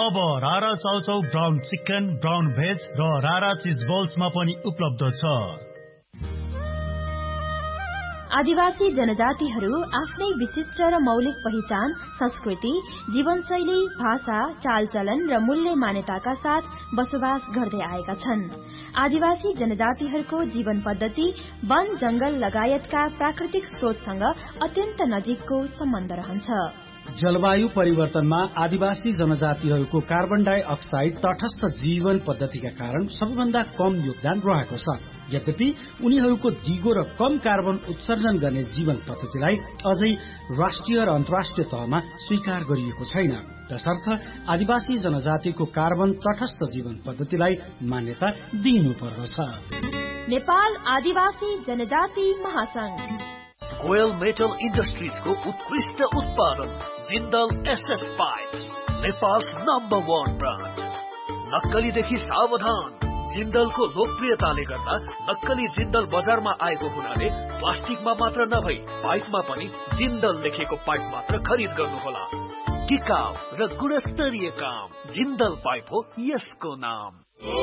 अब रारा chow chow brown chicken, brown veg र रारा चीज बल्समा पनि उपलब्ध छ। आदिवासी जनजातिहरू आफ्नै विशिष्ट र मौलिक पहिचान, संस्कृति, जीवनशैली, भाषा, चालचलन र मूल्य मान्यताका साथ बसोबास गर्दै आएका छन्। आदिवासी जनजातिहरूको जीवन पद्धति वन, जंगल लगायतका प्राकृतिक स्रोतसँग अत्यन्त नजिकको सम्बन्ध रहन्छ। जलवायु परिवर्तनमा आदिवासी जनजातिहरूको कार्बन डाइअक्साइड तटस्थ जीवन पद्धतिका कारण सबैभन्दा कम योगदान रहेको छ। यद्यपि उनीहरूको दिगो र कम कार्बन उत्सर्जन गर्ने जीवन पद्धतिलाई अझै राष्ट्रिय र अन्तर्राष्ट्रिय तहमा स्वीकार गरिएको छैन। तसर्थ आदिवासी जनजातिको कार्बन तटस्थ जीवन पद्धतिलाई मान्यता दिइनुपर्दछ। नेपाल आदिवासी जनजाति महासंघ कोयल मेटल इन्डस्ट्रिजको उत्कृष्ट उत्पादन Jindal SS pipe, Nepal number 1 brand. नक्कलीदेखि सावधान। जिन्दलको लोकप्रियताले गर्दा नक्कली जिन्दल बजारमा आएको हुनाले प्लास्टिकमा मात्र नभई पाइपमा पनि जिन्दल लेखेको पाइप मात्र खरिद गर्नुहोला। टिकाउ र गुणस्तरीय काम जिन्दल पाइप हो यसको नाम।